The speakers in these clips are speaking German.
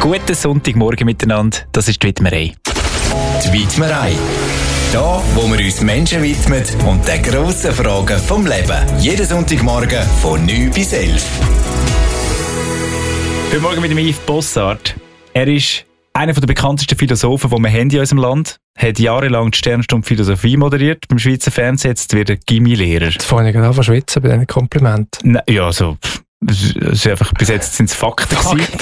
Guten Sonntagmorgen miteinander, das ist die Widmerei. Die Widmerei. Da, wo wir uns Menschen widmen und den grossen Fragen vom Leben. Jeden Sonntagmorgen von 9 bis 11. Heute Morgen mit dem Yves Bossart. Er ist einer der bekanntesten Philosophen, die wir haben in unserem Land. Hat jahrelang die Sternstunde Philosophie moderiert beim Schweizer Fernsehen. Jetzt wird er Gimmi-Lehrer. Jetzt fange ich gerade an zu schwitzen bei diesen Komplimenten. Ja, so. Bis jetzt sind es Fakten.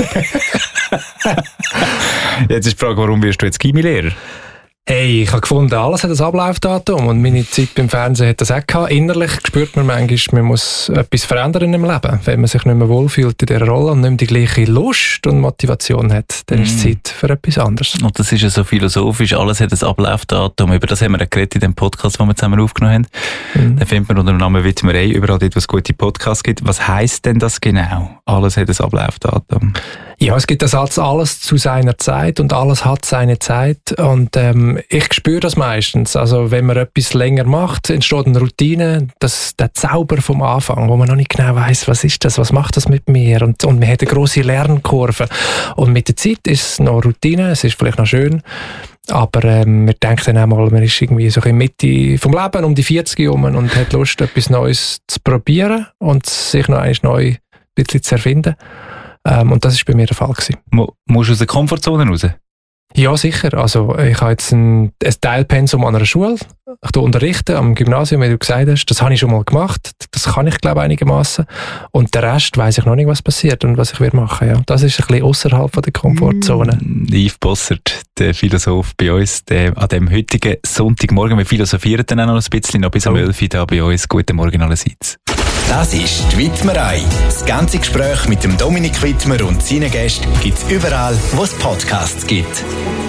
Jetzt ist die Frage, warum wirst du jetzt Gimmi-Lehrer? Hey, ich habe gefunden, alles hat ein Ablaufdatum und meine Zeit beim Fernsehen hat das auch gehabt. Innerlich spürt man manchmal, man muss etwas verändern im Leben. Wenn man sich nicht mehr wohlfühlt in dieser Rolle und nicht mehr die gleiche Lust und Motivation hat, dann ist es Zeit für etwas anderes. Und das ist ja so philosophisch, alles hat ein Ablaufdatum. Über das haben wir geredet in dem Podcast, den wir zusammen aufgenommen haben. Den findet man unter dem Namen Widmerei, überall dort, wo es gute Podcasts gibt. Was heisst denn das genau? Alles hat ein Ablaufdatum. Ja, es gibt den Satz, alles zu seiner Zeit und alles hat seine Zeit und ich spüre das meistens. Also wenn man etwas länger macht, entsteht eine Routine, der Zauber vom Anfang, wo man noch nicht genau weiss, was ist das, was macht das mit mir und man hat eine grosse Lernkurve und mit der Zeit ist es noch Routine, es ist vielleicht noch schön, aber man denkt dann auch mal, man ist irgendwie so in der Mitte vom Leben, um die 40 herum und hat Lust, etwas Neues zu probieren und sich noch einmal neu ein bisschen zu erfinden. Und das war bei mir der Fall gewesen. Musst du aus der Komfortzone raus? Ja, sicher. Also, ich habe jetzt ein Teilpensum an einer Schule. Ich unterrichte am Gymnasium, wie du gesagt hast. Das habe ich schon mal gemacht. Das kann ich, glaube ich, einigermaßen. Und der Rest weiss ich noch nicht, was passiert und was ich machen werde. Ja. Das ist ein bisschen außerhalb der Komfortzone. Yves Bossart, der Philosoph bei uns, an dem heutigen Sonntagmorgen. Wir philosophieren dann auch noch ein bisschen, noch bis um 11 Uhr da bei uns. Guten Morgen allerseits. Das ist die Widmerei. Das ganze Gespräch mit dem Dominik Widmer und seinen Gästen gibt es überall, wo es Podcasts gibt.